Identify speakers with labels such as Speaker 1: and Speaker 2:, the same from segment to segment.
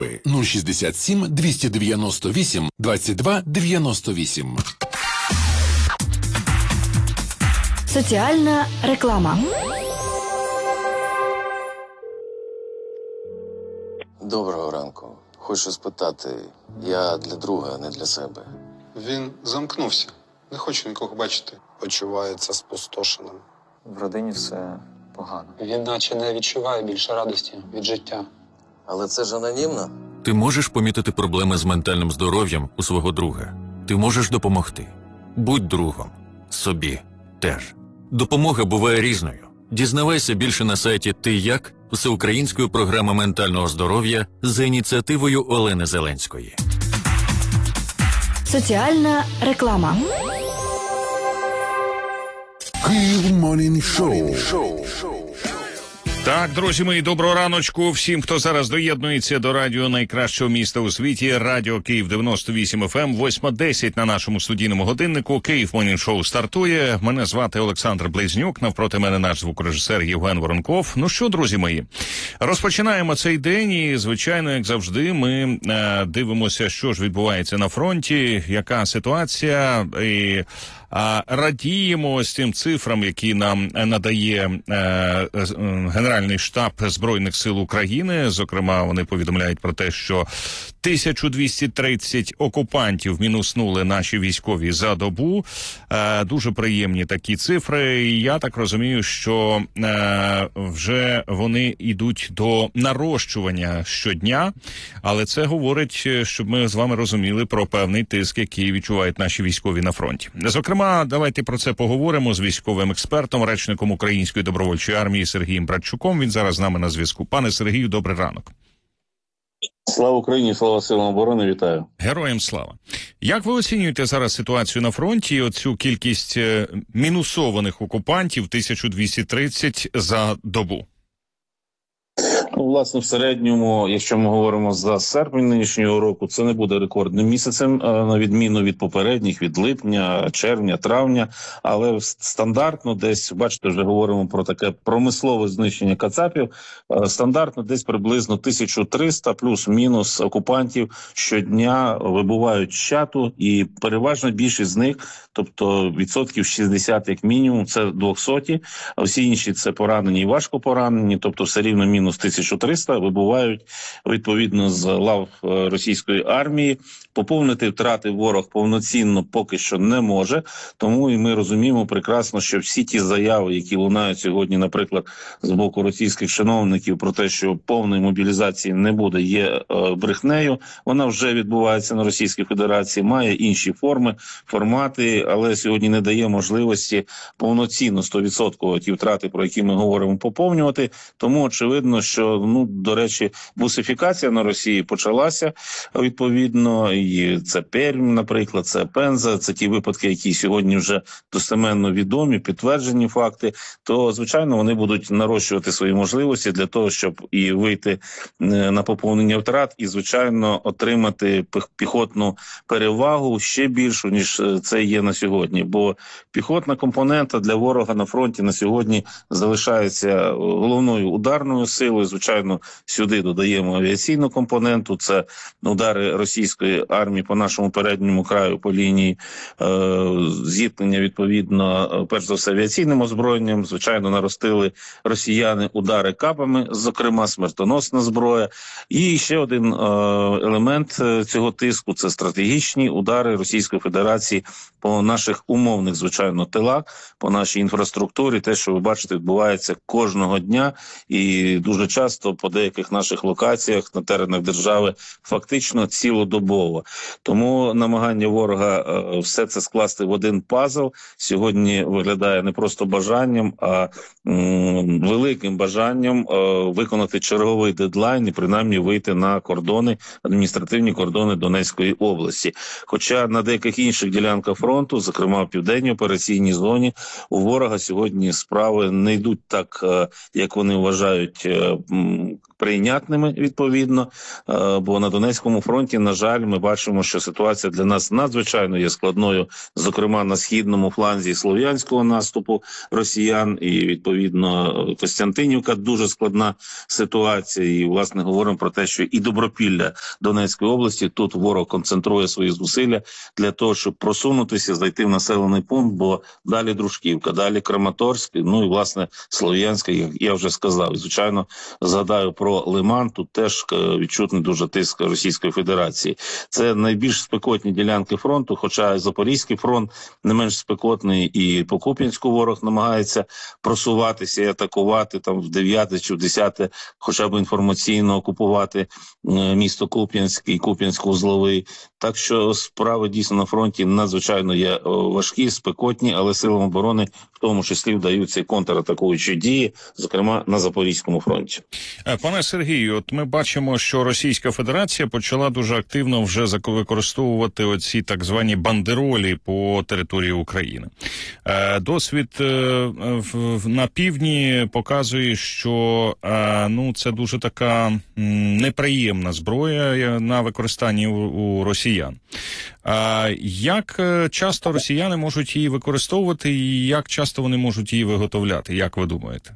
Speaker 1: 067 298 22 98.
Speaker 2: Соціальна реклама.
Speaker 3: Доброго ранку. Хочу спитати, я для друга, а не для себе.
Speaker 4: Він замкнувся. Не хоче нікого бачити.
Speaker 5: Почувається спустошеним.
Speaker 6: В родині все погано.
Speaker 7: Він наче не відчуває більше радості від життя.
Speaker 3: Але це ж анонімно?
Speaker 8: Ти можеш помітити проблеми з ментальним здоров'ям у свого друга. Ти можеш допомогти. Будь другом. Собі теж. Допомога буває різною. Дізнавайся більше на сайті «Ти як?» всеукраїнської програми ментального здоров'я за ініціативою Олени Зеленської.
Speaker 2: Соціальна реклама.
Speaker 1: Київ Морнінг Шоу.
Speaker 9: Так, друзі мої, доброго раночку всім, хто зараз доєднується до радіо найкращого міста у світі, радіо Київ 98 FM, 8:10 на нашому студійному годиннику. Київ Морнінг Шоу стартує. Мене звати Олександр Близнюк, навпроти мене наш звукорежисер Євген Воронков. Ну що, друзі мої, розпочинаємо цей день і, звичайно, як завжди, ми дивимося, що ж відбувається на фронті, яка ситуація, і радіємо ось тим цифрам, які нам надає Генеральний штаб Збройних сил України. Зокрема, вони повідомляють про те, що 1230 окупантів мінуснули наші військові за добу. Дуже приємні такі цифри. І я так розумію, що вже вони йдуть до нарощування щодня. Але це говорить, щоб ми з вами розуміли про певний тиск, який відчувають наші військові на фронті. Зокрема, давайте про це поговоримо з військовим експертом, речником Української добровольчої армії Сергієм Братчуком. Він зараз з нами на зв'язку. Пане Сергію, добрий ранок.
Speaker 10: Слава Україні, слава силам оборони, вітаю.
Speaker 9: Героям слава. Як ви оцінюєте зараз ситуацію на фронті і оцю кількість мінусованих окупантів 1230 за добу?
Speaker 10: Ну, власне, в середньому, якщо ми говоримо за серпень нинішнього року, це не буде рекордним місяцем, на відміну від попередніх, від липня, червня, травня, але стандартно десь, бачите, вже говоримо про таке промислове знищення кацапів, стандартно десь приблизно 1300 плюс-мінус окупантів щодня вибувають з чату, і переважно більшість з них, тобто відсотків 60 як мінімум, це 200, а всі інші це поранені і важко поранені, тобто все рівно мінус 1300 вибувають відповідно з лав російської армії. Поповнити втрати ворог повноцінно поки що не може, тому і ми розуміємо прекрасно, що всі ті заяви, які лунають сьогодні, наприклад, з боку російських чиновників про те, що повної мобілізації не буде, є брехнею. Вона вже відбувається на Російській Федерації, має інші формати, але сьогодні не дає можливості повноцінно 100% ті втрати, про які ми говоримо, поповнювати. Тому очевидно, що, до речі, бусифікація на Росії почалася відповідно. І це Пермь, наприклад, це Пенза, це ті випадки, які сьогодні вже достеменно відомі, підтверджені факти, то, звичайно, вони будуть нарощувати свої можливості для того, щоб і вийти на поповнення втрат, і, звичайно, отримати піхотну перевагу ще більшу, ніж це є на сьогодні. Бо піхотна компонента для ворога на фронті на сьогодні залишається головною ударною силою. Звичайно, сюди додаємо авіаційну компоненту, це удари російської армії по нашому передньому краю, по лінії зіткнення, відповідно, перш за все авіаційним озброєнням. Звичайно, наростили росіяни удари кабами, зокрема смертоносна зброя. І ще один елемент цього тиску – це стратегічні удари Російської Федерації по наших умовних, звичайно, тилах, по нашій інфраструктурі. Те, що ви бачите, відбувається кожного дня і дуже часто по деяких наших локаціях на теренах держави фактично цілодобово. Тому намагання ворога все це скласти в один пазл сьогодні виглядає не просто бажанням, а великим бажанням виконати черговий дедлайн і принаймні вийти на кордони, адміністративні кордони Донецької області. Хоча на деяких інших ділянках фронту, зокрема в південній операційній зоні, у ворога сьогодні справи не йдуть так, як вони вважають прийнятними, відповідно, бо на Донецькому фронті, на жаль, ми бачимо, що ситуація для нас надзвичайно є складною, зокрема на східному фланзі слов'янського наступу росіян, і, відповідно, Костянтинівка дуже складна ситуація, і, власне, говоримо про те, що і Добропілля Донецької області, тут ворог концентрує свої зусилля для того, щоб просунутися, зайти в населений пункт, бо далі Дружківка, далі Краматорськ, ну і, власне, Слов'янська, як я вже сказав. І, звичайно, згадаю про Лиман, тут теж відчутний дуже тиск Російської Федерації. Це найбільш спекотні ділянки фронту, хоча Запорізький фронт не менш спекотний, і по Куп'янську ворог намагається просуватися і атакувати там в 9 чи в 10, хоча б інформаційно окупувати місто Куп'янськ і Куп'янськ-Узловий. Так що справи дійсно на фронті надзвичайно є важкі, спекотні, але силам оборони в тому числі вдаються і контратакуючі дії, зокрема на Запорізькому фронті.
Speaker 9: Пане Сергію, от ми бачимо, що Російська Федерація почала дуже активно вже використовувати оці так звані бандеролі по території України. Досвід на півдні показує, що це дуже така неприємна зброя на використанні у росіян. Як часто росіяни можуть її використовувати і як часто вони можуть її виготовляти, як ви думаєте?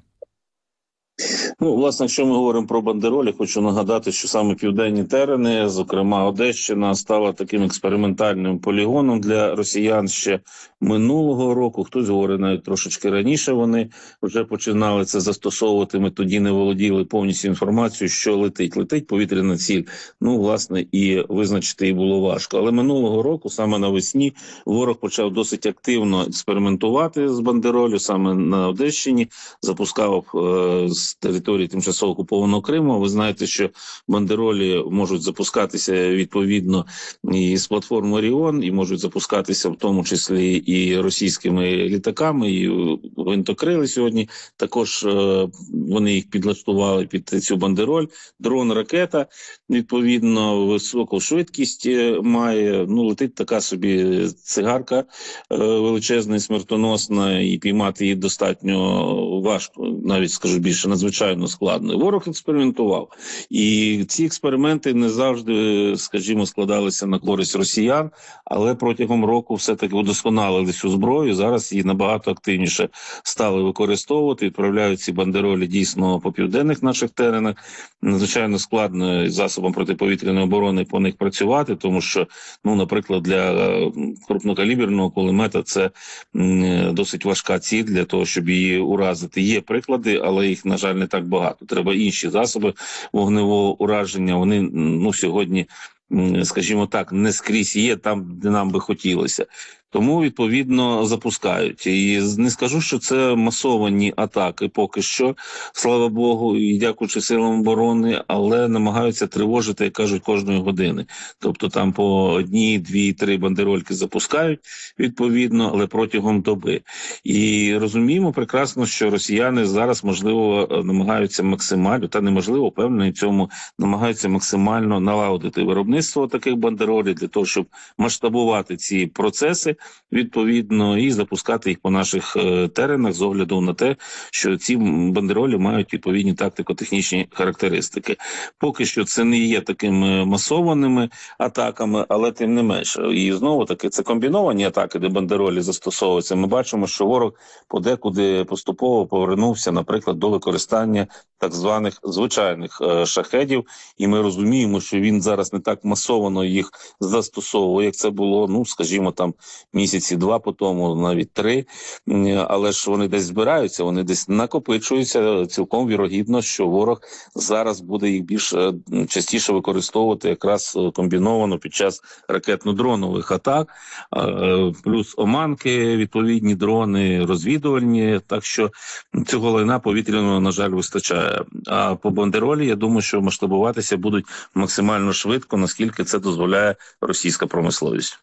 Speaker 10: Ну, власне, якщо ми говоримо про бандеролі, хочу нагадати, що саме південні терени, зокрема Одещина, стала таким експериментальним полігоном для росіян ще минулого року. Хтось говорить навіть трошечки раніше вони вже починали це застосовувати. Ми тоді не володіли повністю інформацією, що летить. Летить повітряна ціль. Ну, власне, і визначити її було важко. Але минулого року, саме навесні, ворог почав досить активно експериментувати з бандеролю, саме на Одещині, запускав з території тимчасово окупованого Криму. Ви знаєте, що бандеролі можуть запускатися відповідно і з платформи Оріон, і можуть запускатися в тому числі і російськими літаками, і гвинтокрили сьогодні. Також вони їх підлаштували під цю бандероль. Дрон-ракета, відповідно, високу швидкість має. Ну, летить така собі цигарка величезна і смертоносна, і піймати її достатньо важко, навіть, скажу більше, надзвичайно складно. Ворог експериментував. І ці експерименти не завжди, скажімо, складалися на користь росіян, але протягом року все-таки удосконалили цю зброю. Зараз її набагато активніше стали використовувати. Відправляють ці бандеролі дійсно по південних наших теренах. Надзвичайно складно засобам протиповітряної оборони по них працювати, тому що, ну, наприклад, для крупнокаліберного кулемета це досить важка ціль для того, щоб її уразити. Є приклади, але їх, на жаль, не так багато. Треба інші засоби вогневого ураження. Вони, ну, сьогодні, скажімо так, не скрізь є там, де нам би хотілося. Тому, відповідно, запускають. І не скажу, що це масовані атаки поки що, слава Богу, і дякуючи силам оборони, але намагаються тривожити, як кажуть, кожної години. Тобто там по 1, 2, 3 бандерольки запускають, відповідно, але протягом доби. І розуміємо прекрасно, що росіяни зараз, можливо, намагаються максимально, та неможливо, впевнений в цьому, намагаються максимально налагодити виробництво таких бандеролів для того, щоб масштабувати ці процеси, відповідно, і запускати їх по наших теренах з огляду на те, що ці бандеролі мають відповідні тактико-технічні характеристики. Поки що це не є такими масованими атаками, але тим не менше. І знову-таки це комбіновані атаки, де бандеролі застосовуються. Ми бачимо, що ворог подекуди поступово повернувся, наприклад, до використання так званих звичайних шахедів, і ми розуміємо, що він зараз не так масовано їх застосовує, як це було, ну, скажімо, там місяці 2 по тому, навіть 3, але ж вони десь збираються, вони десь накопичуються. Цілком вірогідно, що ворог зараз буде їх більш частіше використовувати якраз комбіновано під час ракетно-дронових атак, плюс оманки, відповідні дрони, розвідувальні, так що цього лайна повітряного, на жаль, вистачає. А по бандеролі, я думаю, що масштабуватися будуть максимально швидко, наскільки це дозволяє російська промисловість.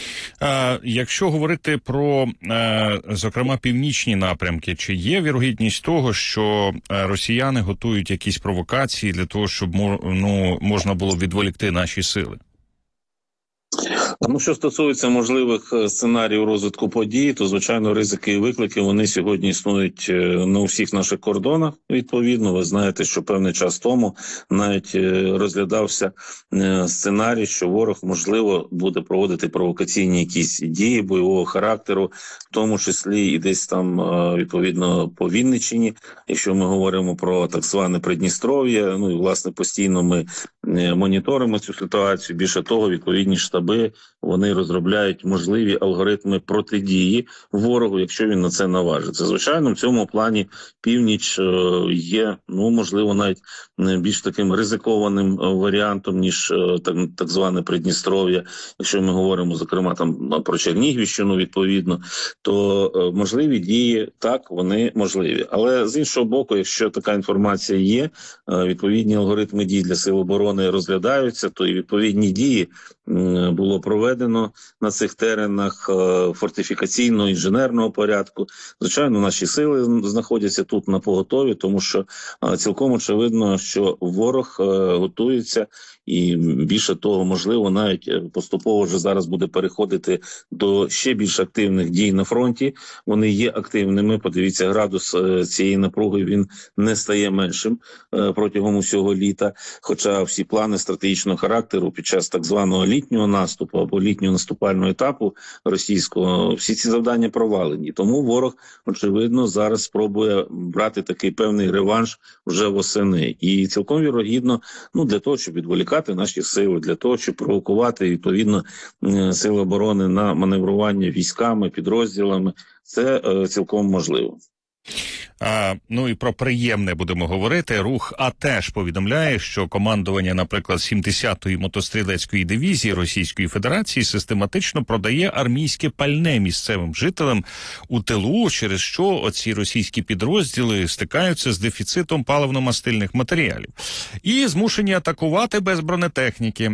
Speaker 9: Якщо говорити про, зокрема, північні напрямки, чи є вірогідність того, що росіяни готують якісь провокації для того, щоб можна було відволікти наші сили?
Speaker 10: Ну, що стосується можливих сценаріїв розвитку подій, то, звичайно, ризики і виклики, вони сьогодні існують на усіх наших кордонах, відповідно. Ви знаєте, що певний час тому навіть розглядався сценарій, що ворог, можливо, буде проводити провокаційні якісь дії бойового характеру, в тому числі і десь там, відповідно, по Вінниччині, якщо ми говоримо про так зване Придністров'я. Ну, і, власне, постійно ми моніторимо цю ситуацію. Більше того, відповідні штаби, вони розробляють можливі алгоритми протидії ворогу, якщо він на це наважиться. Звичайно, в цьому плані північ є, ну, можливо, навіть більш таким ризикованим варіантом, ніж так зване Придністров'я. Якщо ми говоримо, зокрема, там про Чернігівщину, відповідно, то можливі дії, так, вони можливі. Але з іншого боку, якщо така інформація є, відповідні алгоритми дій для сил оборони розглядаються, то і відповідні дії було проведено на цих теренах фортифікаційного, інженерного порядку. Звичайно, наші сили знаходяться тут на поготові, тому що цілком очевидно, що ворог готується і, більше того, можливо, навіть поступово вже зараз буде переходити до ще більш активних дій на фронті. Вони є активними. Подивіться, градус цієї напруги, він не стає меншим протягом усього літа. Хоча всі плани стратегічного характеру під час так званого літнього наступу або літнього наступального етапу російського, всі ці завдання провалені. Тому ворог, очевидно, зараз спробує брати такий певний реванш вже восени. І цілком вірогідно, ну, для того, щоб відволікати наші сили, для того, щоб провокувати, відповідно, сили оборони на маневрування військами, підрозділами, це цілком можливо.
Speaker 9: Ну і про приємне будемо говорити. Рух АТЕШ повідомляє, що командування, наприклад, 70-ї мотострілецької дивізії Російської Федерації систематично продає армійське пальне місцевим жителям у тилу, через що оці російські підрозділи стикаються з дефіцитом паливно-мастильних матеріалів і змушені атакувати без бронетехніки.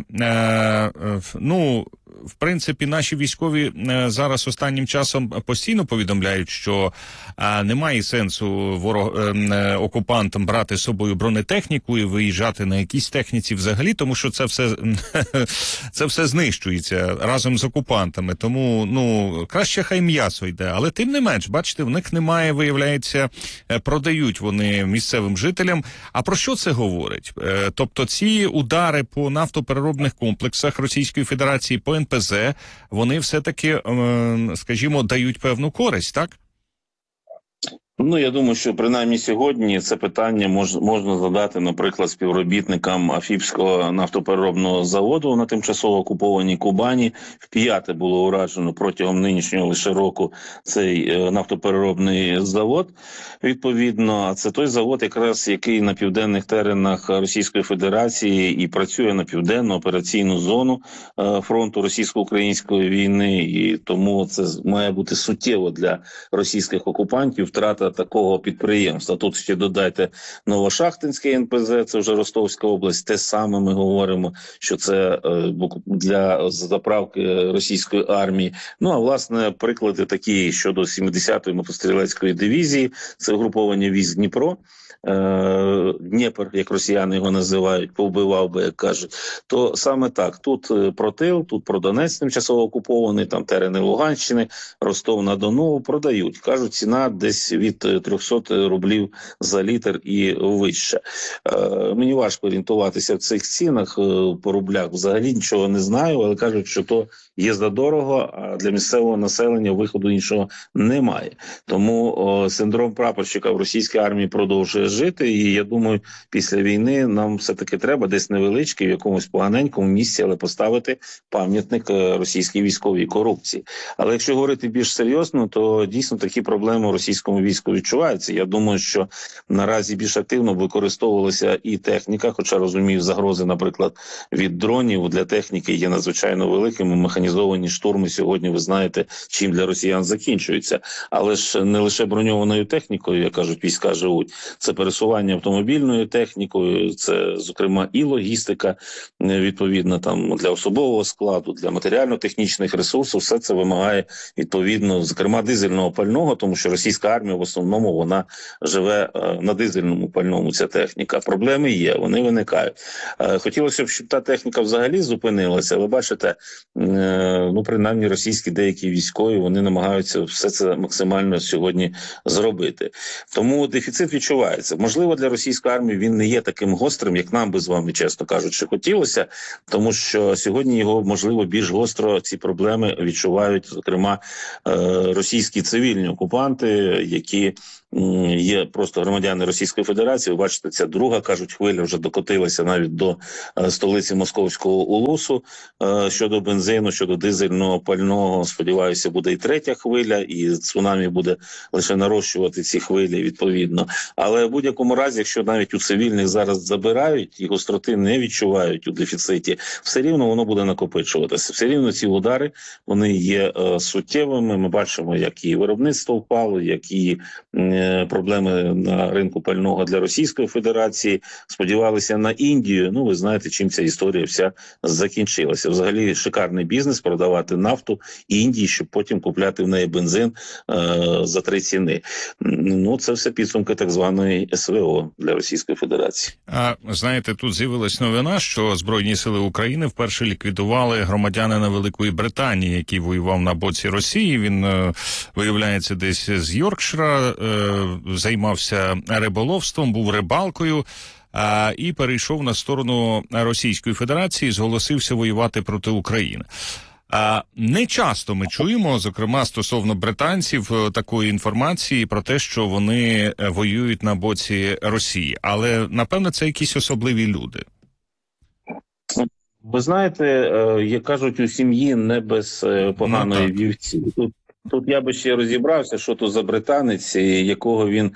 Speaker 9: В принципі, наші військові зараз останнім часом постійно повідомляють, що немає сенсу окупантам брати з собою бронетехніку і виїжджати на якійсь техніці взагалі, тому що це все знищується разом з окупантами. Тому, краще хай м'ясо йде. Але тим не менш, бачите, в них немає, виявляється, продають вони місцевим жителям. А про що це говорить? Тобто ці удари по нафтопереробних комплексах Російської Федерації, по НПЗ, вони все-таки, скажімо, дають певну користь, так?
Speaker 10: Ну, я думаю, що принаймні сьогодні це питання можна задати, наприклад, співробітникам Афіпського нафтопереробного заводу на тимчасово окупованій Кубані. Вп'яте було уражено протягом нинішнього лише року цей нафтопереробний завод. Відповідно, це той завод, якраз який на південних теренах Російської Федерації і працює на південну операційну зону фронту російсько-української війни. І тому це має бути суттєво для російських окупантів втрата такого підприємства. Тут ще додайте Новошахтинський НПЗ, це вже Ростовська область, те саме ми говоримо, що це для заправки російської армії. Ну, а власне, приклади такі щодо 70-ї мотострілецької дивізії, це угруповання військ Дніпро, Дніпр, як росіяни його називають, повбивав би, як кажуть, то саме так, тут про тил, тут про Донець тимчасово окупований, там терени Луганщини, Ростов-на-Дону продають. Кажуть, ціна десь від 300 рублів за літр і вище. Мені важко орієнтуватися в цих цінах по рублях, взагалі нічого не знаю, але кажуть, що то є задорого, а для місцевого населення виходу іншого немає. Тому синдром прапорщика в російській армії продовжує жити, і я думаю, після війни нам все-таки треба десь невеличкий, в якомусь поганенькому місці, але поставити пам'ятник російській військовій корупції. Але якщо говорити більш серйозно, то дійсно такі проблеми у російському війську відчуваються. Я думаю, що наразі більш активно використовувалася і техніка, хоча розумію, загрози, наприклад, від дронів для техніки є надзвичайно великими. Механізовані штурми сьогодні, ви знаєте, чим для росіян закінчуються. Але ж не лише броньованою технікою, як кажуть, війська живуть. Це пересування автомобільною технікою, це, зокрема, і логістика, відповідно, там для особового складу, для матеріально-технічних ресурсів. Все це вимагає, відповідно, зокрема, дизельного пального, тому що російська армія в основному основному вона живе на дизельному пальному, ця техніка. Проблеми є, вони виникають. Хотілося б, щоб та техніка взагалі зупинилася, але бачите, ну принаймні російські деякі військові, вони намагаються все це максимально сьогодні зробити. Тому дефіцит відчувається. Можливо, для російської армії він не є таким гострим, як нам би з вами, чесно кажучи, хотілося, тому що сьогодні його, можливо, більш гостро ці проблеми відчувають, зокрема, російські цивільні окупанти, які є просто громадяни Російської Федерації. Ви бачите, ця друга, кажуть, хвиля вже докотилася навіть до столиці Московського Улусу. Щодо бензину, щодо дизельного пального, сподіваюся, буде і третя хвиля, і цунамі буде лише нарощувати ці хвилі відповідно. Але в будь-якому разі, якщо навіть у цивільних зараз забирають і гостроти не відчувають у дефіциті, все рівно воно буде накопичуватися. Все рівно ці удари, вони є суттєвими. Ми бачимо, як і виробництво впало, як і проблеми на ринку пального для Російської Федерації. Сподівалися на Індію. Ну, ви знаєте, чим ця історія вся закінчилася. Взагалі шикарний бізнес продавати нафту Індії, щоб потім купляти в неї бензин за 3 ціни. Ну, це все підсумки так званої СВО для Російської Федерації.
Speaker 9: А знаєте, тут з'явилась новина, що Збройні сили України вперше ліквідували громадянина Великої Британії, який воював на боці Росії. Він, виявляється, десь з Йоркшира, займався риболовством, був рибалкою і перейшов на сторону Російської Федерації, зголосився воювати проти України. Не часто ми чуємо, зокрема стосовно британців, такої інформації про те, що вони воюють на боці Росії. Але, напевно, це якісь особливі люди.
Speaker 10: Ви знаєте, як кажуть, у сім'ї не без поганої вівці. Тут я би ще розібрався, що то за британець, якого він,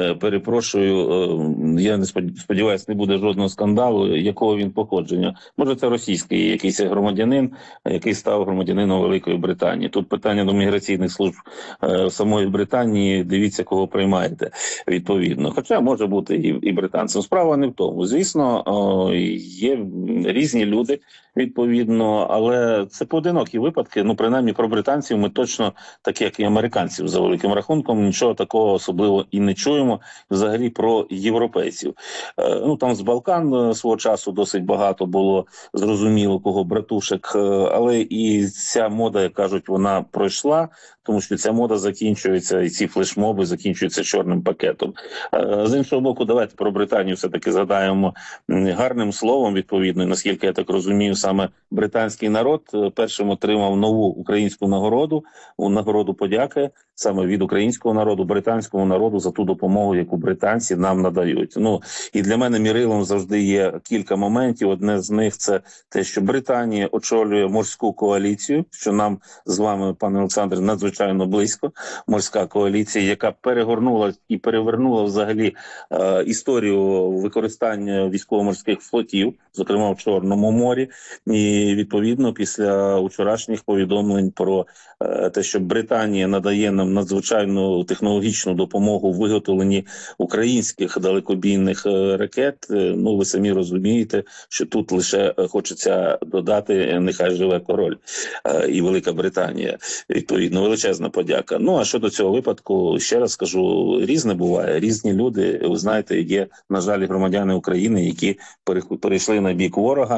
Speaker 10: перепрошую, я не сподіваюся, не буде жодного скандалу, якого він походження. Може, це російський якийсь громадянин, який став громадянином Великої Британії. Тут питання до міграційних служб самої Британії, дивіться, кого приймаєте відповідно. Хоча може бути і британцем. Справа не в тому. Звісно, є різні люди відповідно, але це поодинокі випадки. Ну, принаймні про британців ми точно, так як і американців, за великим рахунком, нічого такого особливо і не чуємо. Взагалі про європейців. Ну, там з Балкан свого часу досить багато було зрозуміло, кого братушек, але і ця мода, як кажуть, вона пройшла, тому що ця мода закінчується, і ці флешмоби закінчуються чорним пакетом. З іншого боку, давайте про Британію все-таки згадаємо гарним словом, відповідно, наскільки я так розумію, саме британський народ першим отримав нову українську нагороду, нагороду подяки саме від українського народу, британському народу за ту допомогу, яку британці нам надають. Ну, і для мене мірилом завжди є кілька моментів. Одне з них – це те, що Британія очолює морську коаліцію, що нам з вами, пане Олександре, надзвичайно близько. Морська коаліція, яка перегорнула і перевернула взагалі історію використання військово-морських флотів, зокрема в Чорному морі. І відповідно після вчорашніх повідомлень про те, що Британія надає нам надзвичайну технологічну допомогу в виготовленні українських далекобійних ракет, ну ви самі розумієте, що тут лише хочеться додати «нехай живе король» і Велика Британія. Відповідно, величезна подяка. Ну, а щодо цього випадку, ще раз скажу, різне буває, різні люди, ви знаєте, є, на жаль, громадяни України, які перейшли на бік ворога,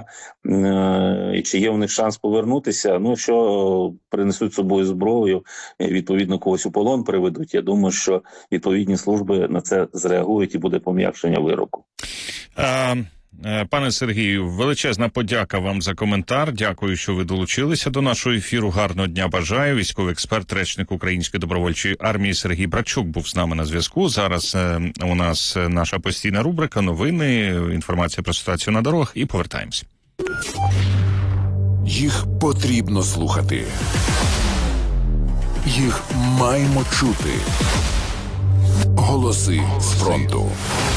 Speaker 10: і чи є у них шанс повернутися, ну, якщо принесуть з собою зброю, відповідно, когось у полон приведуть, я думаю, що відповідні служби на це зреагують і буде пом'якшення вироку.
Speaker 9: Пане Сергію, величезна подяка вам за коментар. Дякую, що ви долучилися до нашого ефіру. Гарного дня бажаю. Військовий експерт, речник Української добровольчої армії Сергій Брачук був з нами на зв'язку. Зараз у нас наша постійна рубрика «Новини», інформація про ситуацію на дорогах і повертаємось.
Speaker 1: Їх потрібно слухати. Їх маємо чути. Голоси з фронту.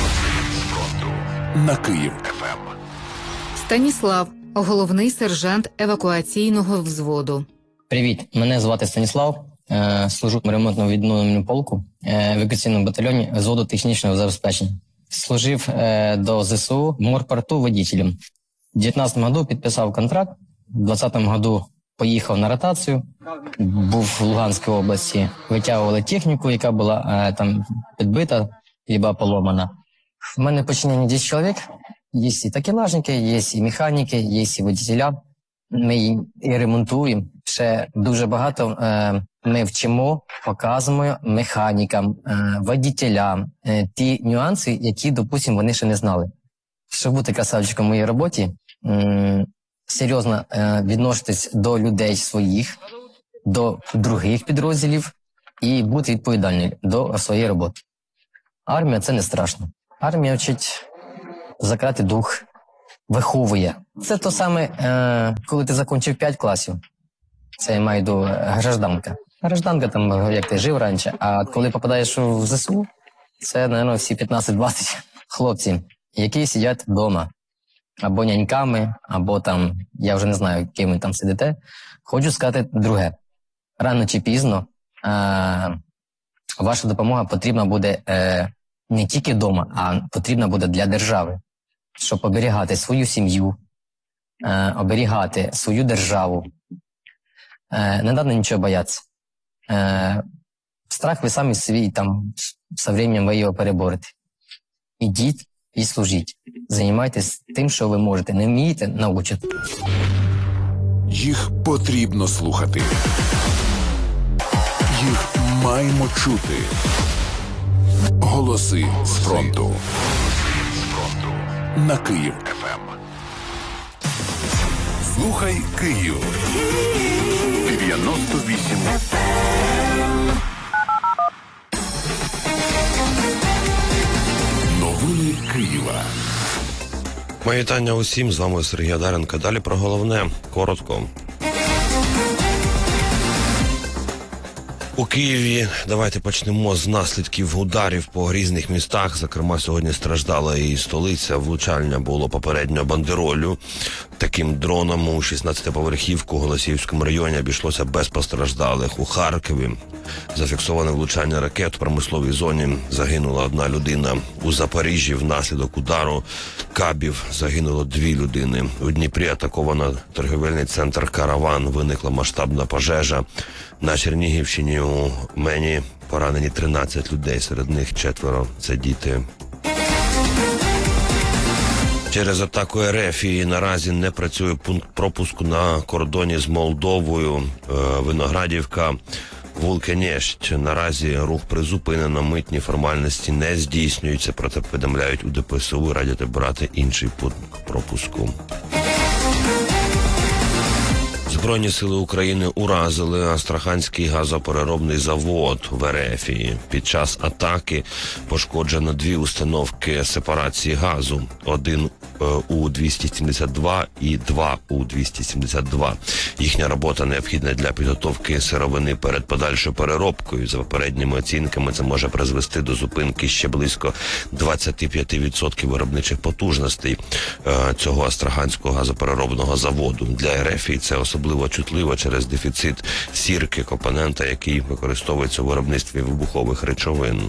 Speaker 1: На Київ ФМ.
Speaker 11: Станіслав, головний сержант евакуаційного взводу.
Speaker 12: Привіт, мене звати Станіслав. Служу в ремонтно-відновленому полку в евакуаційному батальйоні взводу технічного забезпечення. Служив до ЗСУ в морпорту водителем. В 2019 году підписав контракт, в 2020 году поїхав на ротацію, був в Луганській області, витягували техніку, яка була там підбита, або поломана. У мене подчинені 10 чоловік, є і такелажники, є і механіки, є і водителя. Ми і ремонтуємо. Ще дуже багато ми вчимо, показуємо механікам, водителям ті нюанси, які, допустимо, вони ще не знали. Щоб бути красавчиком в моїй роботі, серйозно відноситись до людей своїх, до других підрозділів і бути відповідальним до своєї роботи. Армія – це не страшно. Армія вчить закрити дух, виховує. Це то саме, коли ти закінчив 5 класів. Це я маю до гражданка. Гражданка там, як ти жив раніше, а коли попадаєш в ЗСУ, це, мабуть, всі 15-20 хлопці, які сидять вдома. Або няньками, або там, я вже не знаю, ким ви там сидите. Хочу сказати друге. Рано чи пізно ваша допомога потрібна буде не тільки вдома, а потрібна буде для держави. Щоб оберігати свою сім'ю, оберігати свою державу. Не треба нічого боятися. Страх ви самі свій, там, з часом ви його переборете. Ідіть і служіть. Займайтесь тим, що ви можете. Не вмієте – научите.
Speaker 1: Їх потрібно слухати. Їх маємо чути. Голоси з фронту. На Київ ФМ. Слухай Київ. 98 ФМ. Новини Києва.
Speaker 13: Мої вітання усім, з вами Сергій Адаренко. Далі про головне, коротко. У Києві давайте почнемо з наслідків ударів по різних містах. Зокрема, сьогодні страждала і столиця. Влучання було попередньо бандероллю. Таким дроном у 16-поверхівку в Голосіївському районі обійшлося без постраждалих. У Харкові зафіксоване влучання ракет в промисловій зоні. Загинула 1 людина. У Запоріжжі внаслідок удару кабів загинуло 2 людини. У Дніпрі атаковано торгівельний центр «Караван». Виникла масштабна пожежа. На Чернігівщині у Мені поранені 13 людей, серед них 4 – це діти. Через атаку РФ і наразі не працює пункт пропуску на кордоні з Молдовою. Виноградівка, Вулканєщ. Наразі рух призупинено, митні формальності не здійснюються, проте повідомляють у ДПСУ, радять обирати інший пункт пропуску. Збройні сили України уразили Астраханський газопереробний завод в РФ. Під час атаки пошкоджено 2 установки сепарації газу. 1 У-272 і 2 У-272. Їхня робота необхідна для підготовки сировини перед подальшою переробкою. За попередніми оцінками це може призвести до зупинки ще близько 25% виробничих потужностей цього Астраханського газопереробного заводу. Для РФ це особливо чутливо через дефіцит сірки, компонента, який використовується у виробництві вибухових речовин.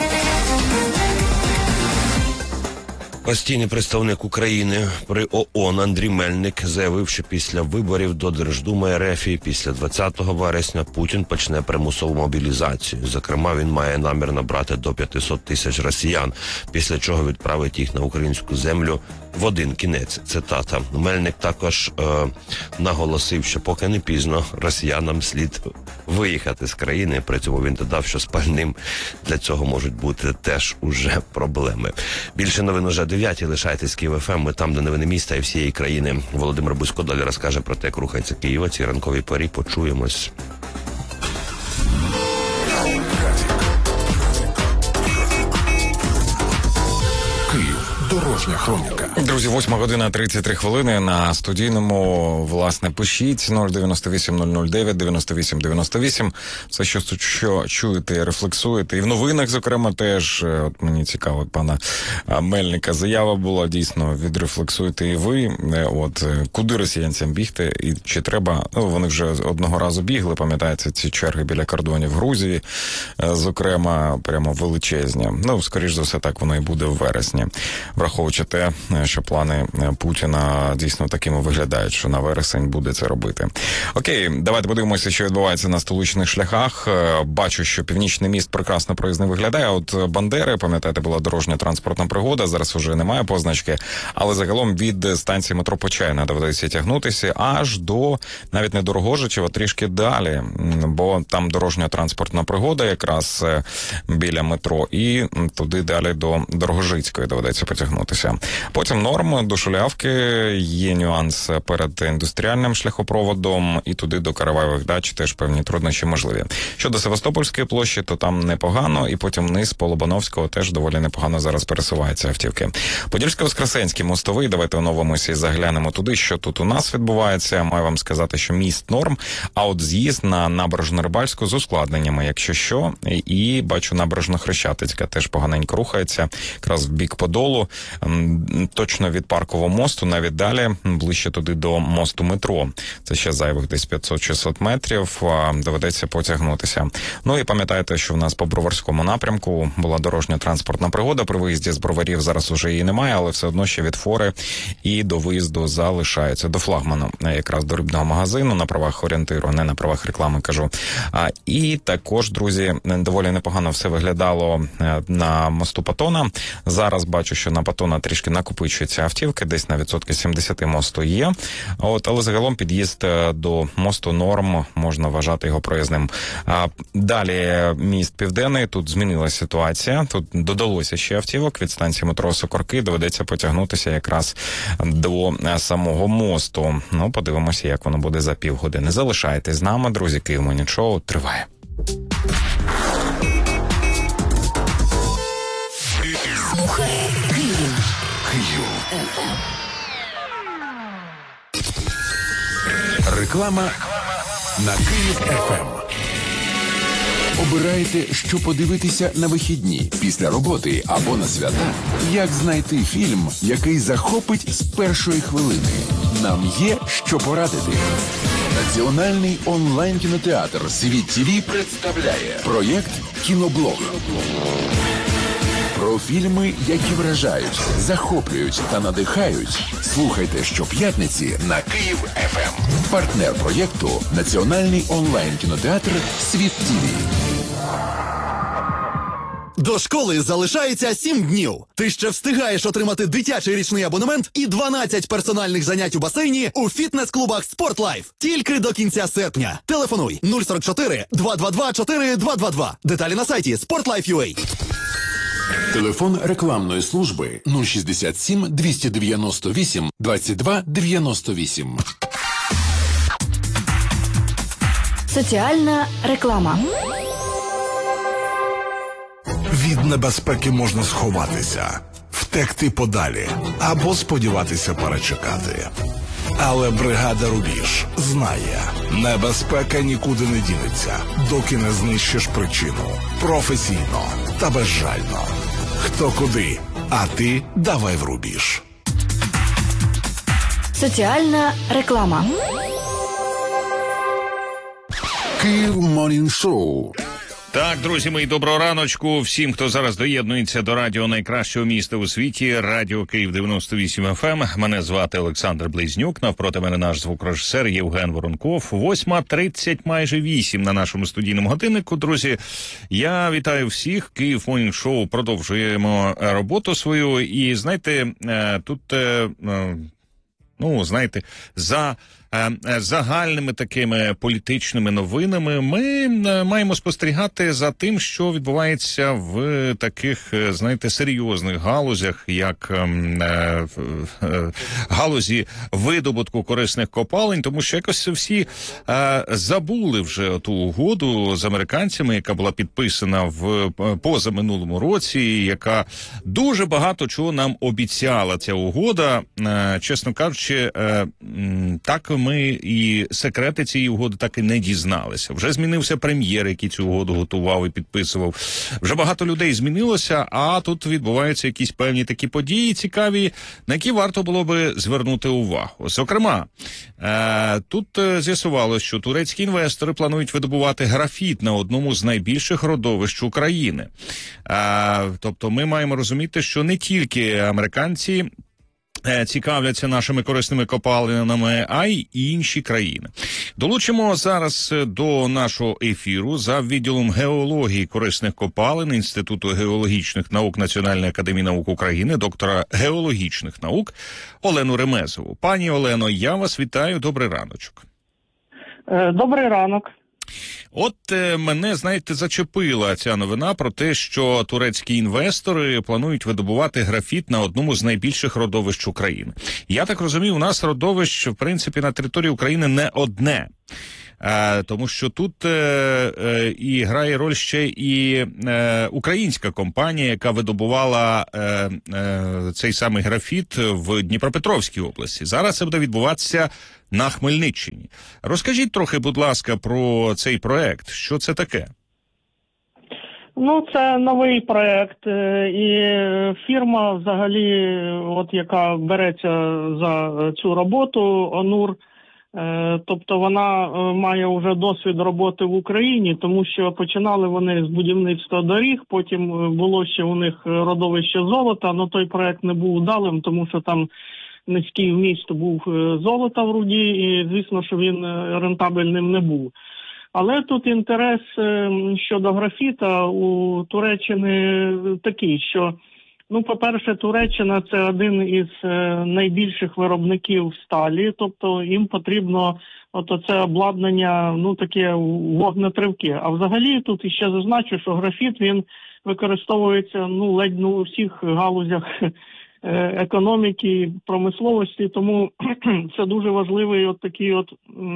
Speaker 13: Постійний представник України при ООН Андрій Мельник заявив, що після виборів до Держдуми РФ після 20 вересня Путін почне примусову мобілізацію. Зокрема, він має намір набрати до 500 тисяч росіян, після чого відправить їх на українську землю в один кінець. Цитата. Мельник також наголосив, що поки не пізно росіянам слід виїхати з країни. При цьому він додав, що спальним для цього можуть бути теж уже проблеми. Більше новин уже 9-й. Лишайтесь Київ ФМ. Ми там, де новини міста і всієї країни. Володимир Бузько далі розкаже про те, як рухається Києва. Ці ранкові порі. Почуємось.
Speaker 1: Дорожня хроніка.
Speaker 14: Друзі, 8 година 33 хвилини на студійному. Власне, пишіть 098 009 98 98. Все, що чуєте, рефлексуєте. І в новинах, зокрема, теж, от мені цікаво, пана Мельника заява була, дійсно, відрефлексуєте і ви. От, куди росіянцям бігти? І чи треба, вони вже одного разу бігли, пам'ятаєте, ці черги біля кордонів в Грузії, зокрема, прямо величезні. Скоріш за все, так воно і буде в вересні. Враховуючи хочете, що плани Путіна дійсно такими виглядають, що на вересень буде це робити. Окей, давайте подивимося, що відбувається на столичних шляхах. Бачу, що Північний міст прекрасно проїзний виглядає. От Бандери, пам'ятаєте, була дорожня транспортна пригода, зараз уже немає позначки, але загалом від станції метро Почайна доведеться тягнутися аж до, навіть не до Рогожичева, трішки далі, бо там дорожня транспортна пригода якраз біля метро, і туди далі до Дорогожицької доведеться потягнутися. Потім норм до Шулявки, є нюанс перед індустріальним шляхопроводом, і туди до Караваєвих дач теж певні труднощі можливі. Щодо Севастопольської площі, то там непогано, і потім вниз по Лобановського теж доволі непогано зараз пересуваються автівки. Подільсько-Воскресенський мостовий, давайте оновимося і заглянемо туди, що тут у нас відбувається. Маю вам сказати, що міст норм, а от з'їзд на Набережно-Рибальську з ускладненнями, якщо що, і бачу Набережно-Хрещатицька теж поганенько рухається, якраз в бік Подолу, точно від Паркового мосту, навіть далі, ближче туди до мосту метро. Це ще зайвих десь 500-600 метрів, доведеться потягнутися. Ну і пам'ятаєте, що в нас по Броварському напрямку була дорожня транспортна пригода, при виїзді з Броварів зараз уже її немає, але все одно ще від Фори і до виїзду залишається, до флагману, якраз до рибного магазину, на правах орієнтиру, не на правах реклами кажу. І також, друзі, доволі непогано все виглядало на мосту Патона. Зараз бачу, що на Патона трішки накопичуються автівки, десь на відсотки 70 мосту є. Але загалом під'їзд до мосту норм, можна вважати його проїзним. Далі міст Південний, тут змінилася ситуація, тут додалося ще автівок від станції метро Сокорки, доведеться потягнутися якраз до самого мосту. Ну, подивимося, як воно буде за півгодини. Залишайтесь з нами, друзі, Київ Morning Show триває.
Speaker 1: Слухай Київ. Реклама на Київ ФМ. Обираєте, що подивитися на вихідні, після роботи або на свята? Як знайти фільм, який захопить з першої хвилини? Нам є що порадити. Національний онлайн-кінотеатр «Світ ТВ» представляє проєкт «Кіноблог». Про фільми, які вражають, захоплюють та надихають. Слухайте щоп'ятниці на Київ ФМ. Партнер проєкту – Національний онлайн-кінотеатр «Світ ТВ».
Speaker 15: До школи залишається 7 днів. Ти ще встигаєш отримати дитячий річний абонемент і 12 персональних занять у басейні у фітнес-клубах «Спортлайф». Тільки до кінця серпня. Телефонуй 044 222 4222. Деталі на сайті sportlife.ua.
Speaker 1: Телефон рекламної служби 067 298 22 98.
Speaker 2: Соціальна реклама.
Speaker 16: Від небезпеки можна сховатися, втекти подалі або сподіватися перечекати. Але бригада «Рубіж» знає, небезпека нікуди не дінеться, доки не знищиш причину. Професійно та безжально. Хто куди, а ти давай в рубіж.
Speaker 2: Соціальна реклама.
Speaker 1: Київ Morning Show.
Speaker 9: Так, друзі мої, доброго раночку всім, хто зараз доєднується до радіо найкращого міста у світі, радіо Київ 98 FM. Мене звати Олександр Близнюк, навпроти мене наш звукорежисер Євген Воронков. 8:30, майже 8 на нашому студійному годиннику. Друзі, я вітаю всіх. Київ Morning Show, продовжуємо роботу свою. І знаєте, тут, знаєте, за загальними такими політичними новинами ми маємо спостерігати за тим, що відбувається в таких, знаєте, серйозних галузях, як галузі видобутку корисних копалин, тому що якось всі забули вже ту угоду з американцями, яка була підписана в позаминулому році, яка дуже багато чого нам обіцяла, ця угода. Чесно кажучи, так ми і секрети цієї угоди так і не дізналися. Вже змінився прем'єр, який цю угоду готував і підписував. Вже багато людей змінилося, а тут відбуваються якісь певні такі події цікаві, на які варто було би звернути увагу. Зокрема, тут з'ясувалося, що турецькі інвестори планують видобувати графіт на одному з найбільших родовищ України. Тобто ми маємо розуміти, що не тільки американці цікавляться нашими корисними копалинами, а й інші країни. Долучимо зараз до нашого ефіру за відділом геології корисних копалин Інституту геологічних наук Національної академії наук України, доктора геологічних наук Олену Ремезову. Пані Олено, я вас вітаю. Добрий раночок.
Speaker 17: Добрий ранок.
Speaker 9: От мене, знаєте, зачепила ця новина про те, що турецькі інвестори планують видобувати графіт на одному з найбільших родовищ України. Я так розумію, у нас родовищ, в принципі, на території України не одне. Тому що тут і грає роль ще і українська компанія, яка видобувала цей самий графіт в Дніпропетровській області. Зараз це буде відбуватися на Хмельниччині. Розкажіть трохи, будь ласка, про цей проект. Що це таке?
Speaker 17: Ну, це новий проект, і фірма взагалі, от яка береться за цю роботу, ОНУР, тобто вона має вже досвід роботи в Україні, тому що починали вони з будівництва доріг, потім було ще у них родовище золота, але той проект не був удалим, тому що там низький вміст був золота в руді, і звісно, що він рентабельним не був. Але тут інтерес щодо графіта у Туреччини такий, що, ну, по-перше, Туреччина – це один із найбільших виробників сталі, тобто їм потрібно це обладнання, ну, таке вогнетривке. А взагалі тут іще зазначу, що графіт, він використовується, ну, ледь не у всіх галузях економіки, промисловості, тому це дуже важливий от такий от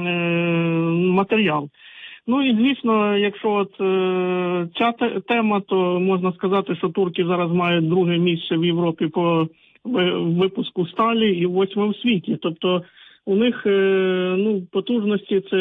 Speaker 17: матеріал. Ну і, звісно, якщо ця тема, то можна сказати, що турки зараз мають друге місце в Європі по випуску сталі і 8 в світі. Тобто у них потужності це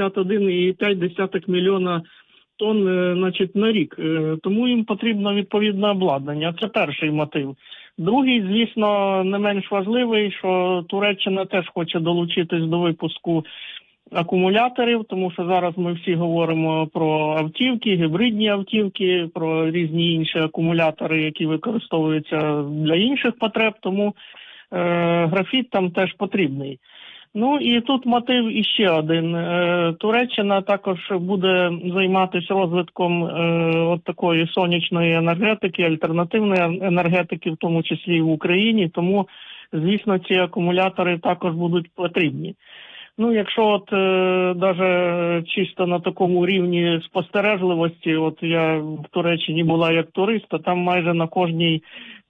Speaker 17: 51,5 мільйона тонн на рік. Тому їм потрібно відповідне обладнання. Це перший мотив. Другий, звісно, не менш важливий, що Туреччина теж хоче долучитись до випуску акумуляторів, тому що зараз ми всі говоримо про автівки, гібридні автівки, про різні інші акумулятори, які використовуються для інших потреб, тому графіт там теж потрібний. Ну і тут мотив іще один. Туреччина також буде займатися розвитком от такої сонячної енергетики, альтернативної енергетики, в тому числі і в Україні, тому, звісно, ці акумулятори також будуть потрібні. Ну, якщо от даже чисто на такому рівні спостережливості, от я в Туреччині була як турист, то там майже на кожній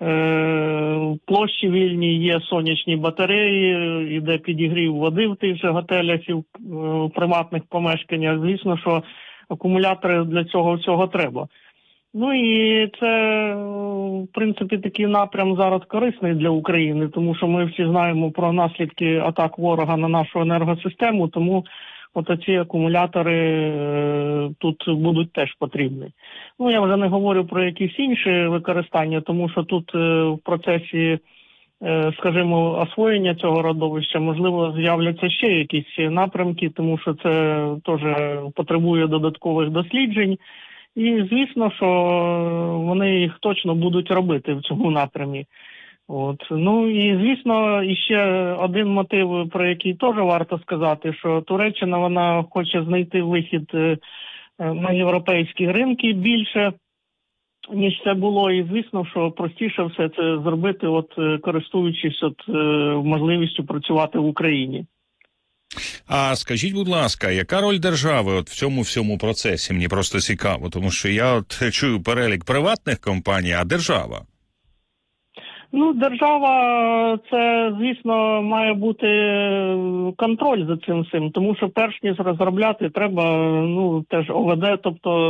Speaker 17: площі вільній є сонячні батареї, іде підігрів води в тих же готелях і в приватних помешканнях. Звісно, що акумулятори для цього всього треба. Ну і це, в принципі, такий напрям зараз корисний для України, тому що ми всі знаємо про наслідки атак ворога на нашу енергосистему, тому ці акумулятори тут будуть теж потрібні. Ну, я вже не говорю про якісь інші використання, тому що тут в процесі, скажімо, освоєння цього родовища, можливо, з'являться ще якісь напрямки, тому що це теж потребує додаткових досліджень. І, звісно, що вони їх точно будуть робити в цьому напрямі. Ну і, звісно, іще один мотив, про який теж варто сказати, що Туреччина, вона хоче знайти вихід на європейські ринки більше, ніж це було. І, звісно, що простіше все це зробити, користуючись можливістю працювати в Україні.
Speaker 9: А скажіть, будь ласка, яка роль держави в цьому всьому процесі? Мені просто цікаво, тому що я чую перелік приватних компаній, а держава?
Speaker 17: Ну, держава, це, звісно, має бути контроль за цим всім, тому що перш ніж розробляти, треба, теж ОВД,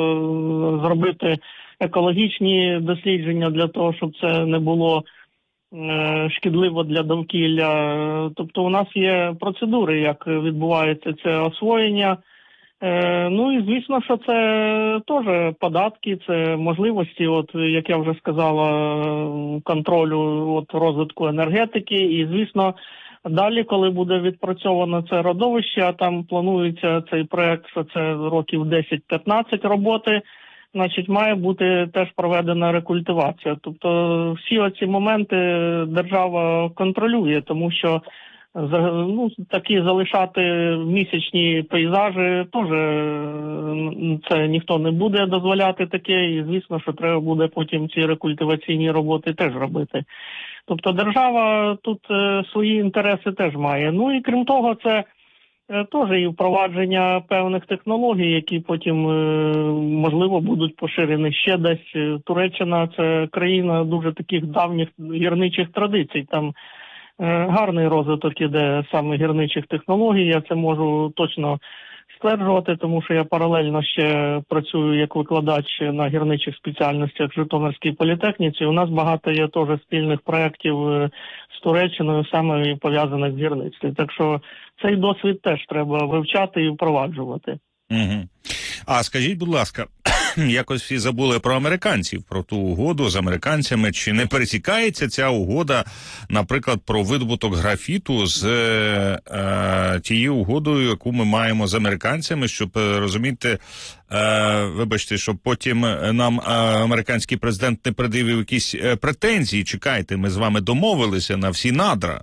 Speaker 17: тобто зробити екологічні дослідження для того, щоб це не було шкідливо для довкілля. Тобто у нас є процедури, як відбувається це освоєння. Ну і звісно, що це теж податки, це можливості, от як я вже сказала, контролю от розвитку енергетики. І звісно, далі, коли буде відпрацьовано це родовище, а там планується цей проект, що це років 10-15 роботи, значить, має бути теж проведена рекультивація. Тобто всі оці моменти держава контролює, тому що такі залишати місячні пейзажі теж це ніхто не буде дозволяти таке, і звісно, що треба буде потім ці рекультиваційні роботи теж робити. Тобто держава тут свої інтереси теж має. Ну і крім того, це теж і впровадження певних технологій, які потім, можливо, будуть поширені ще десь. Туреччина – це країна дуже таких давніх гірничих традицій. Там гарний розвиток іде саме гірничих технологій, я це можу точно стверджувати, тому що я паралельно ще працюю як викладач на гірничих спеціальностях в Житомирській політехніці. У нас багато є теж спільних проєктів з Туреччиною, саме пов'язаних з гірництвом. Так що цей досвід теж треба вивчати і впроваджувати.
Speaker 9: Угу. А скажіть, будь ласка, якось всі забули про американців, про ту угоду з американцями. Чи не пересікається ця угода, наприклад, про видобуток графіту з тією угодою, яку ми маємо з американцями, щоб, розумієте, вибачте, щоб потім нам американський президент не пред'явив якісь претензії? Чекайте, ми з вами домовилися на всі надра.